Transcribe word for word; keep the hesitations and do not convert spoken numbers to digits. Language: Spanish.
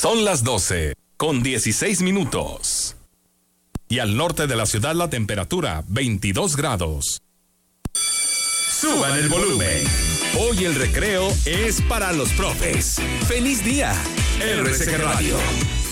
Son las doce con dieciséis minutos. Y al norte de la ciudad la temperatura veintidós grados. Suban el volumen. Hoy el recreo es para los profes. ¡Feliz día! R C G Radio.